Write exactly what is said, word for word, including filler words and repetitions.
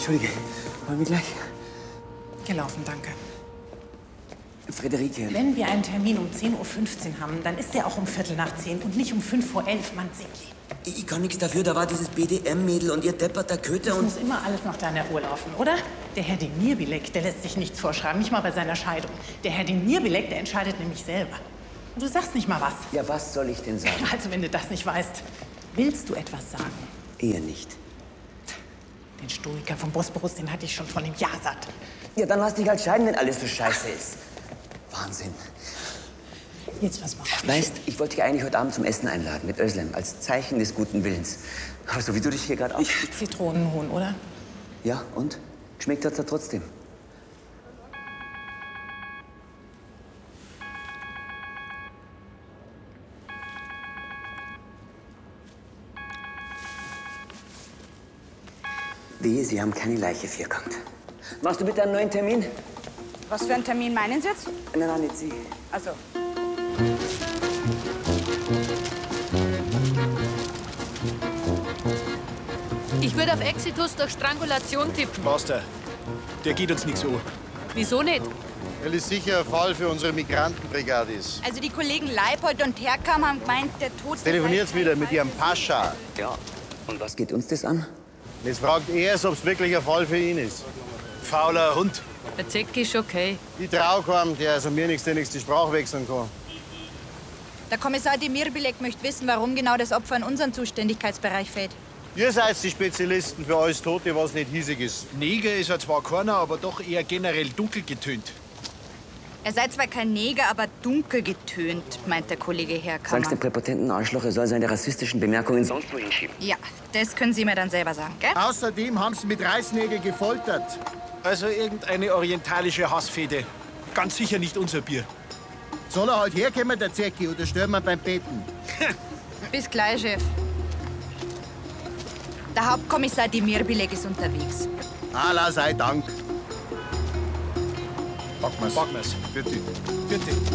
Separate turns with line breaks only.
Entschuldige, wollen wir gleich?
Gelaufen, danke.
Friederike.
Wenn wir einen Termin um zehn Uhr fünfzehn haben, dann ist der auch um Viertel nach zehn und nicht um fünf vor elf, Mann, Zicki.
Ich, ich kann nichts dafür, da war dieses B D M-Mädel und ihr depperter Köter
Das
und...
muss immer alles nach deiner Uhr laufen, oder? Der Herr Demirbilek, der lässt sich nichts vorschreiben, nicht mal bei seiner Scheidung. Der Herr Demirbilek, der entscheidet nämlich selber. Und du sagst nicht mal was.
Ja, was soll ich denn sagen?
Also, wenn du das nicht weißt, willst du etwas sagen?
Eher nicht.
Den Stoiker vom Bosporus, den hatte ich schon vor einem Jahr satt.
Ja, dann lass dich halt scheiden, wenn alles so scheiße ist. Wahnsinn.
Jetzt, was machst du?
Weißt, ich wollte dich eigentlich heute Abend zum Essen einladen mit Özlem, als Zeichen des guten Willens. Aber so wie du dich hier gerade aus...
Zitronenhuhn, oder?
Ja, und? Geschmeckt hat's ja trotzdem. Wehe, Sie haben keine Leiche vierkant. Machst du bitte einen neuen Termin?
Was für einen Termin meinen Sie jetzt?
Nein, nein, nicht Sie.
Also,
Ich würde auf Exitus durch Strangulation tippen.
Master, der geht uns nichts an.
Wieso nicht?
Weil es sicher ein Fall für unsere Migrantenbrigade ist.
also die Kollegen Leipold und Herkam haben gemeint, der Tod...
Telefoniert's wieder mit Ihrem Pascha.
Ja. Und was geht uns das an?
Jetzt fragt er es, ob es wirklich ein Fall für ihn ist.
Fauler Hund.
Der Zecki ist okay.
Ich trau keinem, der also mir nichts, der nichts die Sprache wechseln kann.
Der Kommissar Demirbilek möchte wissen, warum genau das Opfer in unseren Zuständigkeitsbereich fällt.
Ihr seid die Spezialisten für alles Tote, was nicht hiesig ist.
Neger ist er zwar keiner, aber doch eher generell dunkel getönt.
Er sei zwar kein Neger, aber dunkel getönt, meint der Kollege Herkam.
Sagst dem präpotenten Arschloch, er soll seine rassistischen Bemerkungen sonst wohin schieben.
Ja, das können Sie mir dann selber sagen, gell?
Außerdem haben sie mit Reißnägeln gefoltert.
Also irgendeine orientalische Hassfehde. Ganz sicher nicht unser Bier.
Soll er halt herkommen, der Zecki, oder stören wir beim Beten?
Bis gleich, Chef. Der Hauptkommissar Demirbilek ist unterwegs.
Allah sei Dank.
Packen wir's. Packen wir's.
Bitte.
Bitte.